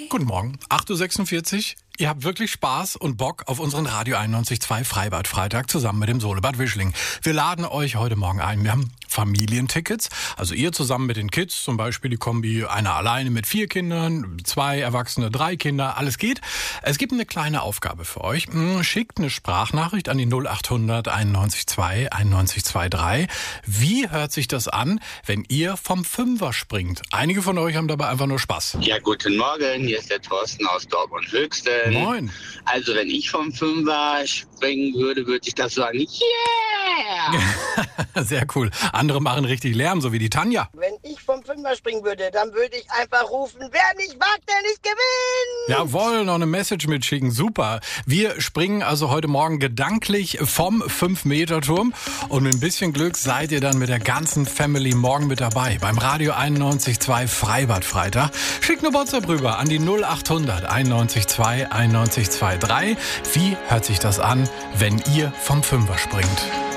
Guten Morgen, 8.46 Uhr. Ihr habt wirklich Spaß und Bock auf unseren Radio 91.2 Freibad-Freitag zusammen mit dem Solebad Wischling. Wir laden euch heute Morgen ein. Wir haben Familientickets, also ihr zusammen mit den Kids, zum Beispiel die Kombi einer alleine mit 4 Kindern, 2 Erwachsene, 3 Kinder, alles geht. Es gibt eine kleine Aufgabe für euch. Schickt eine Sprachnachricht an die 0800 91.2 91.23. Wie hört sich das an, wenn ihr vom Fünfer springt? Einige von euch haben dabei einfach nur Spaß. Ja, guten Morgen, hier ist der Thorsten aus Dortmund-Höchsten. Moin. Also wenn ich vom Fünfer springen würde, würde ich das sagen, yeah! Sehr cool. Andere machen richtig Lärm, so wie die Tanja. Wenn ich vom Fünfer springen würde, dann würde ich einfach rufen, wer nicht wagt, der nicht gewinnt. Jawohl, noch eine Message mitschicken, super. Wir springen also heute Morgen gedanklich vom 5-Meter-Turm und mit ein bisschen Glück seid ihr dann mit der ganzen Family morgen mit dabei beim Radio 91.2 Freibad-Freitag. Schickt eine WhatsApp rüber an die 0800 91.2 91.23. Wie hört sich das an, wenn ihr vom Fünfer springt?